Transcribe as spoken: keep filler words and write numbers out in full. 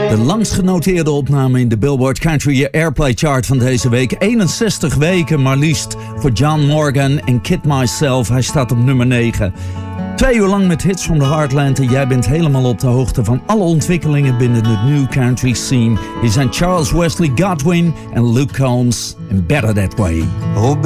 De langst genoteerde opname in de Billboard Country Airplay Chart van deze week. eenenzestig weken maar liefst voor John Morgan en Kid Myself. Hij staat op nummer negen. Twee uur lang met hits from the Heartland en jij bent helemaal op de hoogte van alle ontwikkelingen binnen de new country scene. Hier zijn Charles Wesley Godwin en Luke Combs en Better That Way. Oh